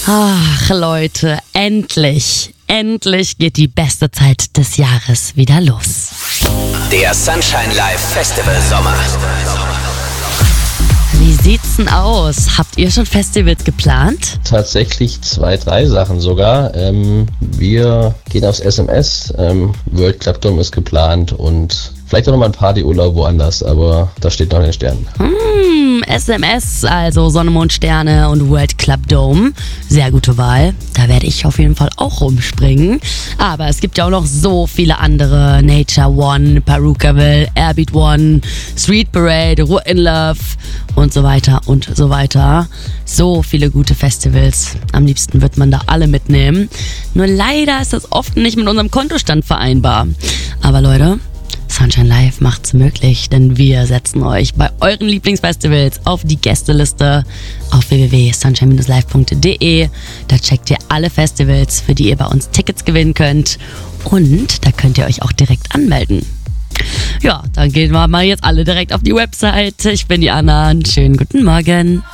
Ach Leute, endlich geht die beste Zeit des Jahres wieder los. Der Sunshine Live Festival Sommer. Wie sieht's denn aus? Habt ihr schon Festivals geplant? Tatsächlich 2, 3 Sachen sogar. Wir gehen aufs SMS. World Club Dome ist geplant und vielleicht auch nochmal ein Partyurlaub woanders, aber das steht noch in den Sternen. SMS, also Sonne, Mond, Sterne und World Club Dome. Sehr gute Wahl. Da werde ich auf jeden Fall auch rumspringen. Aber es gibt ja auch noch so viele andere. Nature One, Perukaville, Airbeat One, Street Parade, Ruhr in Love und so weiter und so weiter. So viele gute Festivals. Am liebsten wird man da alle mitnehmen. Nur leider ist das oft nicht mit unserem Kontostand vereinbar. Aber Leute, Sunshine Live macht's möglich, denn wir setzen euch bei euren Lieblingsfestivals auf die Gästeliste auf www.sunshine-live.de. Da checkt ihr alle Festivals, für die ihr bei uns Tickets gewinnen könnt, und da könnt ihr euch auch direkt anmelden. Ja, dann gehen wir mal jetzt alle direkt auf die Website. Ich bin die Anna. Einen schönen guten Morgen.